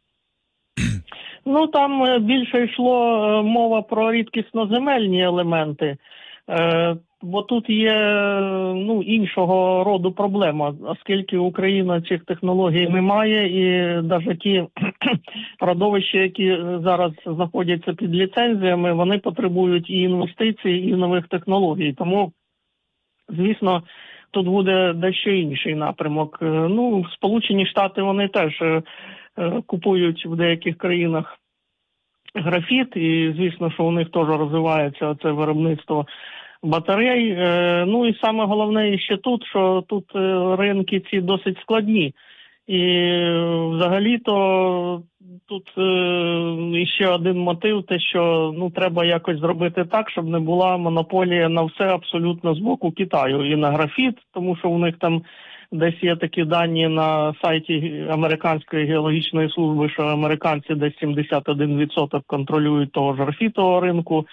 Speaker 17: Ну, там більше йшло мова про рідкісноземельні елементи. Бо тут є іншого роду проблема, оскільки Україна цих технологій не має, і навіть ті родовища, які зараз знаходяться під ліцензіями, вони потребують і інвестицій, і нових технологій. Тому, звісно, тут буде дещо інший напрямок. Сполучені Штати, вони теж купують в деяких країнах графіт, і, звісно, що у них теж розвивається це виробництво батарей. І саме головне ще тут, що тут ринки ці досить складні. І взагалі-то тут ще один мотив, те, що треба якось зробити так, щоб не була монополія на все абсолютно з боку Китаю. І на графіт, тому що у них там десь є такі дані на сайті Американської геологічної служби, що американці десь 71% контролюють того ж графітового ринку,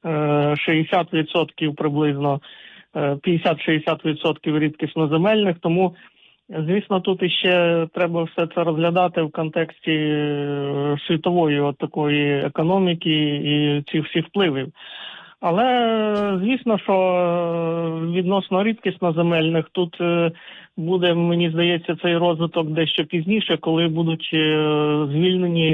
Speaker 17: 60% приблизно, 50-60% рідкісноземельних. Тому, звісно, тут іще треба все це розглядати в контексті світової такої економіки і цих всіх впливів. Але, звісно, що відносно рідкісноземельних тут буде, мені здається, цей розвиток дещо пізніше, коли будуть звільнені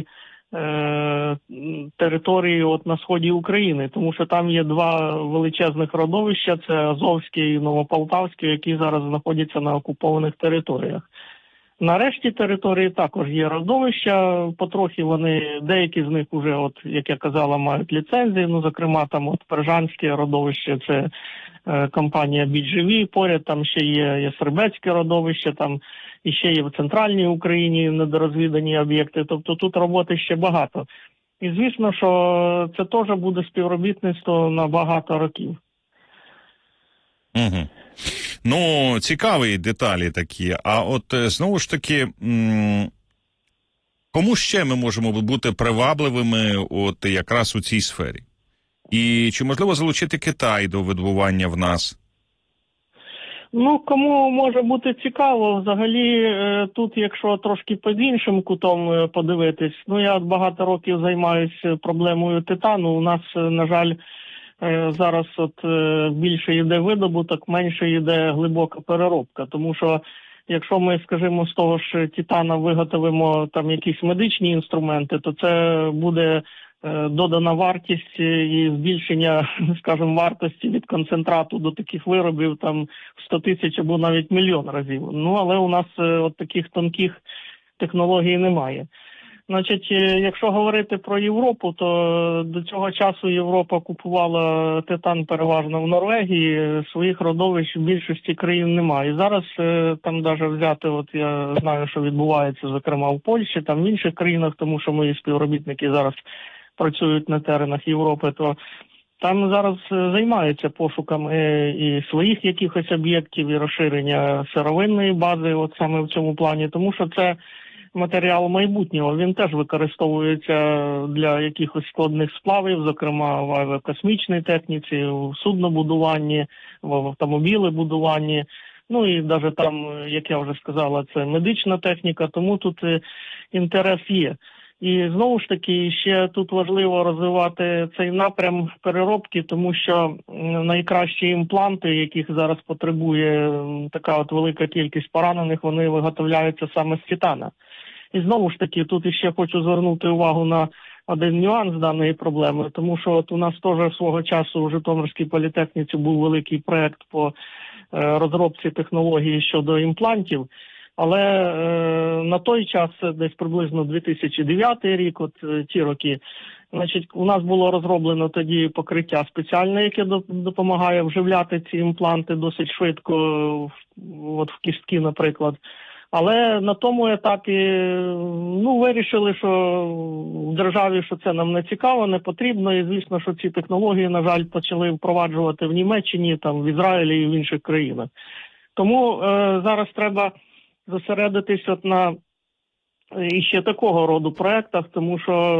Speaker 17: території на сході України, тому що там є два величезних родовища, це Азовське і Новополтавське, які зараз знаходяться на окупованих територіях. Нарешті території також є родовища, потрохи вони, деякі з них вже, як я казала, мають ліцензії, зокрема, там Пержанське родовище, це компанія BGV, поряд там ще є Сербецьке родовище, там і ще є в центральній Україні недорозвідані об'єкти, тобто тут роботи ще багато. І звісно, що це теж буде співробітництво на багато років.
Speaker 9: Угу. Цікаві деталі такі. А знову ж таки, кому ще ми можемо бути привабливими якраз у цій сфері? І чи можливо залучити Китай до видобування в нас?
Speaker 17: Кому може бути цікаво, взагалі тут, якщо трошки під іншим кутом подивитись, я багато років займаюся проблемою титану, у нас, на жаль, зараз більше йде видобуток, менше йде глибока переробка, тому що якщо ми, скажімо, з того ж титана виготовимо там якісь медичні інструменти, то це буде додана вартість і збільшення, скажімо, вартості від концентрату до таких виробів там 100 тисяч або навіть мільйон разів. Але у нас таких тонких технологій немає. Значить, якщо говорити про Європу, то до цього часу Європа купувала титан переважно в Норвегії, своїх родовищ в більшості країн немає. І зараз там навіть взяти, от я знаю, що відбувається, зокрема в Польщі, там в інших країнах, тому що мої співробітники зараз працюють на теренах Європи, то там зараз займаються пошуками і своїх якихось об'єктів, і розширення сировинної бази, от саме в цьому плані, тому що це матеріал майбутнього, він теж використовується для якихось складних сплавів, зокрема в авіакосмічній техніці, в суднобудуванні, в автомобілебудуванні, ну і навіть там, як я вже сказала, це медична техніка, тому тут інтерес є. І знову ж таки, ще тут важливо розвивати цей напрям переробки, тому що найкращі імпланти, яких зараз потребує така от велика кількість поранених, вони виготовляються саме з титана. І знову ж таки, тут іще хочу звернути увагу на один нюанс даної проблеми, тому що от у нас теж свого часу у Житомирській політехніці був великий проєкт по розробці технології щодо імплантів. Але на той час, десь приблизно 2009 рік, от ті роки, значить, у нас було розроблено тоді покриття спеціальне, яке допомагає вживляти ці імпланти досить швидко, от в кістки, наприклад. Але на тому етапі, вирішили, що в державі, що це нам не цікаво, не потрібно, і звісно, що ці технології, на жаль, почали впроваджувати в Німеччині, там, в Ізраїлі і в інших країнах. Тому зараз треба зосередитись от на іще такого роду проєктах, тому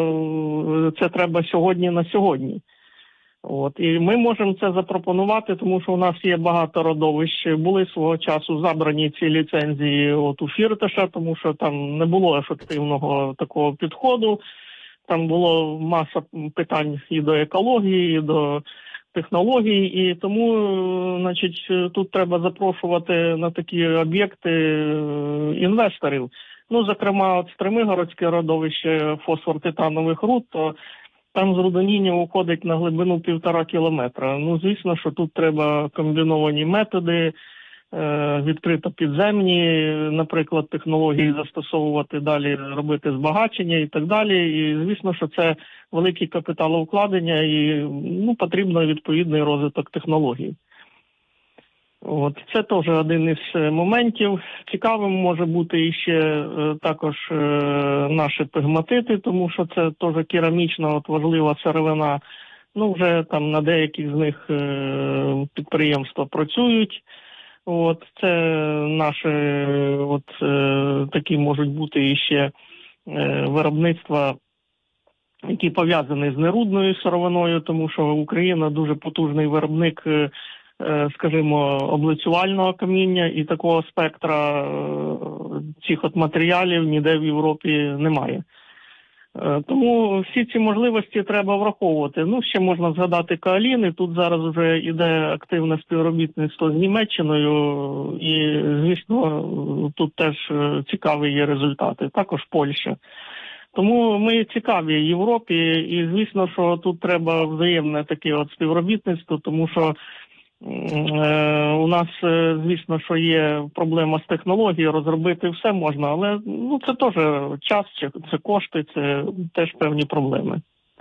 Speaker 17: що це треба сьогодні на сьогодні. От. І ми можемо це запропонувати, тому що у нас є багато родовищ. Були свого часу забрані ці ліцензії от у Фірташа, тому що там не було ефективного такого підходу. Там було маса питань і до екології, і до технологій, і тому, значить, тут треба запрошувати на такі об'єкти інвесторів. Зокрема, от Стримигородське родовище фосфор-титанових руд, то там з рудоніння уходить на глибину 1,5 кілометра. Звісно, що тут треба комбіновані методи, відкрито підземні, наприклад, технології застосовувати, далі робити збагачення і так далі. І, звісно, що це великі капіталовкладення і потрібно відповідний розвиток технологій. От. Це теж один із моментів. Цікавим може бути іще також наші пегматити, тому що це теж керамічна важлива сировина. Вже там на деяких з них підприємства працюють. От, це наші такі можуть бути іще виробництва, які пов'язані з нерудною сировиною, тому що Україна дуже потужний виробник, скажімо, облицювального каміння, і такого спектра цих матеріалів ніде в Європі немає. Тому всі ці можливості треба враховувати. Ще можна згадати Каолін, і тут зараз вже йде активне співробітництво з Німеччиною, і, звісно, тут теж цікаві є результати, також Польща. Тому ми цікаві Європі, і, звісно, що тут треба взаємне таке співробітництво, тому що у нас, звісно, що є проблема з технологією, розробити все можна, але це теж час, це кошти, це теж певні проблеми.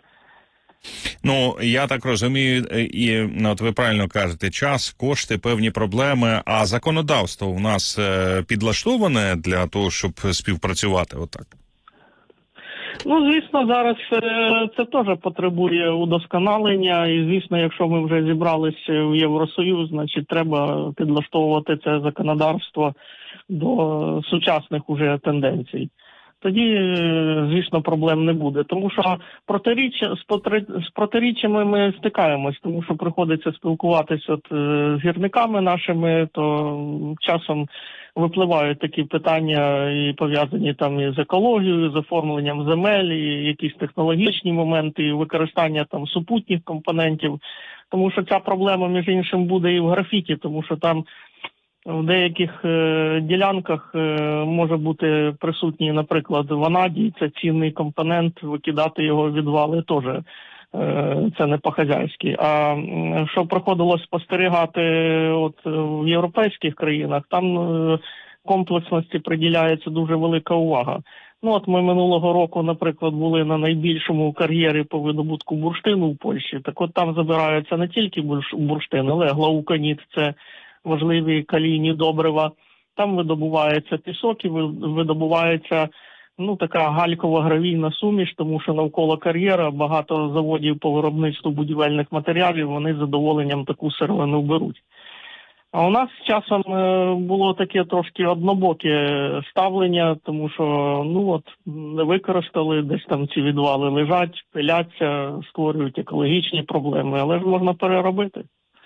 Speaker 9: Я так розумію, і от ви правильно кажете, час, кошти, певні проблеми, а законодавство у нас підлаштоване для того, щоб співпрацювати отак?
Speaker 17: Звісно, зараз це теж потребує удосконалення, і, звісно, якщо ми вже зібралися в Євросоюз, значить, треба підлаштовувати це законодавство до сучасних уже тенденцій. Тоді, звісно, проблем не буде, тому що з протиріччями ми стикаємось, тому що приходиться спілкуватися з гірниками нашими, то часом випливають такі питання і пов'язані там із екологією, з оформленням земель, і якісь технологічні моменти, і використання там супутніх компонентів, тому що ця проблема, між іншим, буде і в графіті, тому що там в деяких ділянках може бути присутній, наприклад, ванадій, це цінний компонент, викидати його в відвали теж це не по-хазяйськи. А що приходилось спостерігати в європейських країнах, там комплексності приділяється дуже велика увага. Ну, от ми минулого року, наприклад, були на найбільшому кар'єрі по видобутку бурштину в Польщі. Так от там забираються не тільки бурштин, але глауканіт – це важливі калійні добрива. Там видобувається пісок і видобувається така галькова-гравійна суміш, тому що навколо кар'єра багато заводів по виробництву будівельних матеріалів, вони з задоволенням таку сировину беруть. А у нас з часом було таке трошки однобоке ставлення, тому що, не використали, десь там ці відвали лежать, пиляться, створюють екологічні проблеми, але ж можна переробити.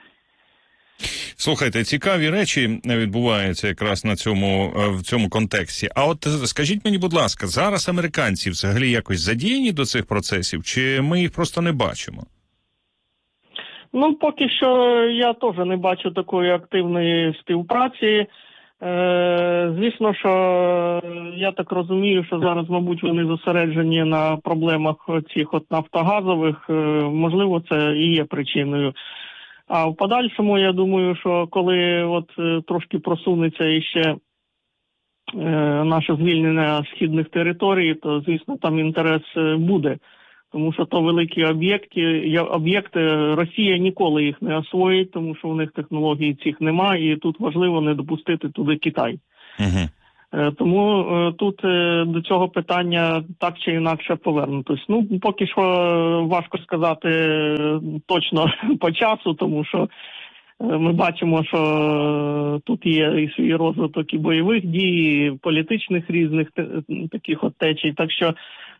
Speaker 9: Слухайте, цікаві речі відбуваються якраз в цьому контексті. А от скажіть мені, будь ласка, зараз американці взагалі якось задіяні до цих процесів, чи ми їх просто не бачимо?
Speaker 17: Ну, поки що я теж не бачу такої активної співпраці. Звісно, що я так розумію, що зараз, мабуть, вони зосереджені на проблемах цих нафтогазових. Можливо, це і є причиною. А в подальшому, я думаю, що коли трошки просунеться іще наше звільнення східних територій, то, звісно, там інтерес буде. Тому що то великі об'єкти, Росія ніколи їх не освоїть, тому що у них технологій цих немає, і тут важливо не допустити туди Китай. Тому тут до цього питання так чи інакше повернутись. Ну, поки що важко сказати точно по часу, тому що ми бачимо, що тут є і свій розвиток і бойових дій, і політичних різних таких течій. Так що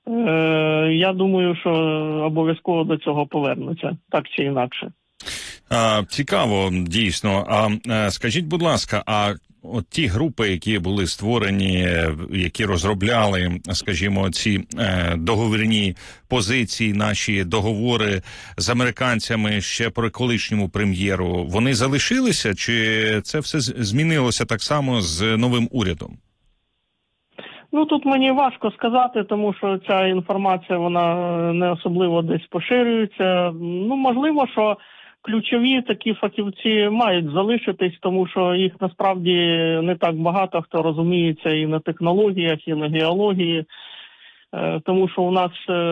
Speaker 17: я думаю, що обов'язково до цього повернуться, так чи інакше.
Speaker 9: Цікаво, дійсно. Скажіть, будь ласка, от ті групи, які були створені, які розробляли, скажімо, ці договірні позиції, наші договори з американцями ще при колишньому прем'єру, вони залишилися, чи це все змінилося так само з новим урядом?
Speaker 17: Ну, тут мені важко сказати, тому що ця інформація, вона не особливо десь поширюється. Ну, можливо, що ключові такі фахівці мають залишитись, тому що їх насправді не так багато, хто розуміється і на технологіях, і на геології. Тому що у нас,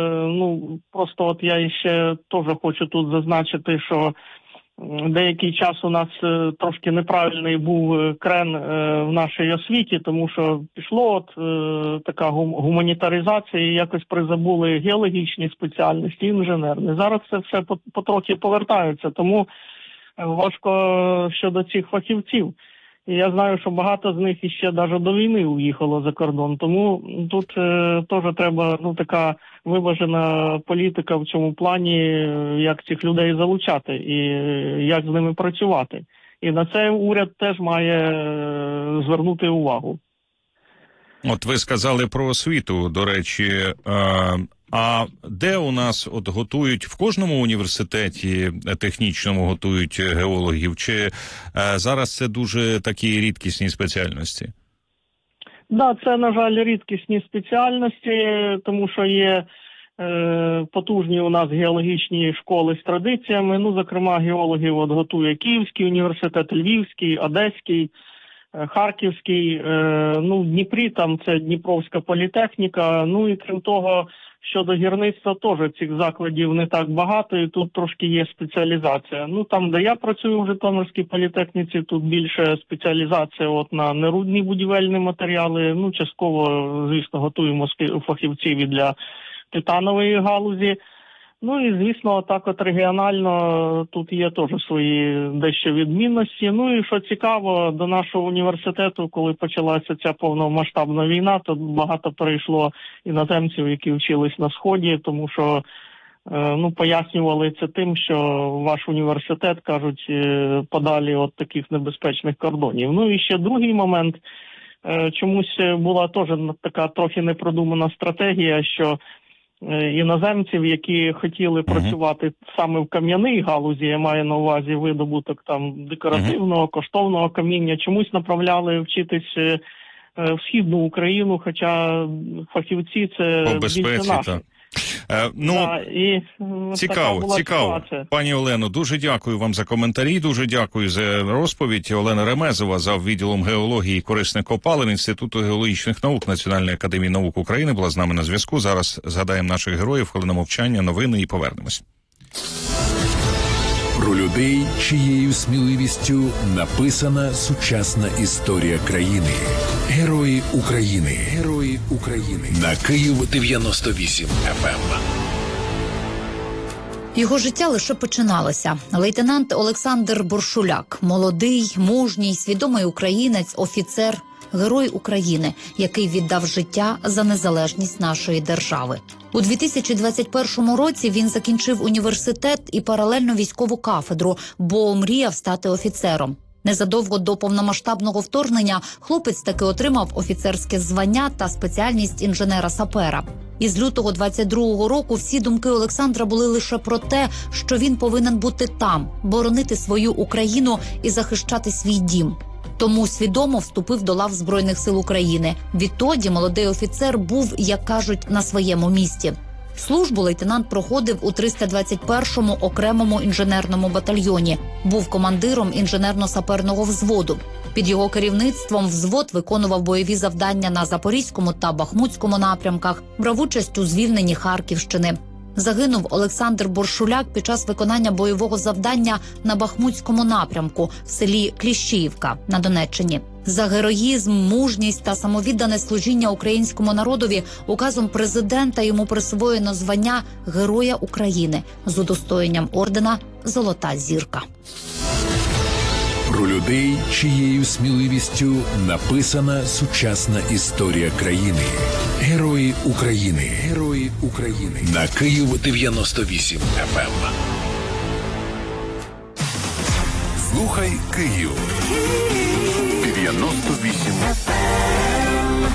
Speaker 17: просто я ще теж хочу тут зазначити, що деякий час у нас трошки неправильний був крен в нашій освіті, тому що пішло така гуманітаризація і якось призабули геологічні спеціальності, інженерні. Зараз це все потрохи повертається, тому важко щодо цих фахівців. І я знаю, що багато з них іще навіть до війни уїхало за кордон. Тому тут теж треба така виважена політика в цьому плані, як цих людей залучати і як з ними працювати. І на це уряд теж має звернути увагу.
Speaker 9: От ви сказали про освіту, до речі. А де у нас готують в кожному університеті технічному готують геологів? Чи зараз це дуже такі рідкісні спеціальності?
Speaker 17: Да, це, на жаль, рідкісні спеціальності, тому що є потужні у нас геологічні школи з традиціями. Ну, зокрема, геологів готує Київський університет, Львівський, Одеський, Харківський. В Дніпрі там це Дніпровська політехніка. Ну і крім того, щодо гірництва теж цих закладів не так багато, і тут трошки є спеціалізація. Ну, там, де я працюю в Житомирській політехніці, тут більше спеціалізація на нерудні будівельні матеріали. Ну, частково, звісно, готуємо фахівців і для титанової галузі. Ну і, звісно, так регіонально тут є теж свої дещо відмінності. Ну і що цікаво, до нашого університету, коли почалася ця повномасштабна війна, то багато перейшло іноземців, які вчились на Сході, тому що пояснювали це тим, що ваш університет, кажуть, подалі від таких небезпечних кордонів. Ну і ще другий момент, чомусь була теж така трохи непродумана стратегія, що іноземців, які хотіли працювати саме в кам'яній галузі, я маю на увазі видобуток там декоративного, коштовного каміння, чомусь направляли вчитись в Східну Україну, хоча фахівці це більше наші.
Speaker 9: Цікаво. Пані Олено, дуже дякую вам за коментарі, дуже дякую за розповідь. Олена Ремезова, зав. Відділом геології і корисних копалин Інституту геологічних наук Національної академії наук України, була з нами на зв'язку. Зараз згадаємо наших героїв, хвилина мовчання, новини і повернемось.
Speaker 1: Про людей, чиєю сміливістю написана сучасна історія країни. Герої України. Герої України. На Київ 98 FM.
Speaker 18: Його життя лише починалося. Лейтенант Олександр Боршуляк – молодий, мужній, свідомий українець, офіцер, герой України, який віддав життя за незалежність нашої держави. У 2021 році він закінчив університет і паралельно військову кафедру, бо мріяв стати офіцером. Незадовго до повномасштабного вторгнення хлопець таки отримав офіцерське звання та спеціальність інженера-сапера. Із лютого 22-го року всі думки Олександра були лише про те, що він повинен бути там, боронити свою Україну і захищати свій дім. Тому свідомо вступив до лав Збройних сил України. Відтоді молодий офіцер був, як кажуть, на своєму місці. Службу лейтенант проходив у 321-му окремому інженерному батальйоні. Був командиром інженерно-саперного взводу. Під його керівництвом взвод виконував бойові завдання на Запорізькому та Бахмутському напрямках, брав участь у звільненні Харківщини. Загинув Олександр Боршуляк під час виконання бойового завдання на Бахмутському напрямку в селі Кліщіївка на Донеччині. За героїзм, мужність та самовіддане служіння українському народові указом президента йому присвоєно звання Героя України з удостоєнням ордена «Золота зірка».
Speaker 1: Про людей, чиєю сміливістю написана сучасна історія країни. Герої України. Герої України. На Київ 98 FM. Слухай Київ. 98 FM.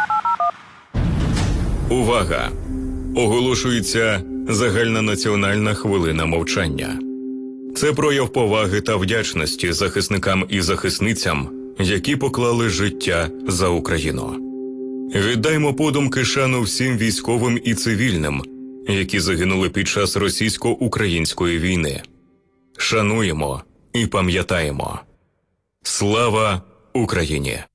Speaker 19: Увага! Оголошується загальнонаціональна хвилина мовчання. Це прояв поваги та вдячності захисникам і захисницям, які поклали життя за Україну. Віддаймо подумки шану всім військовим і цивільним, які загинули під час російсько-української війни. Шануємо і пам'ятаємо. Слава Україні!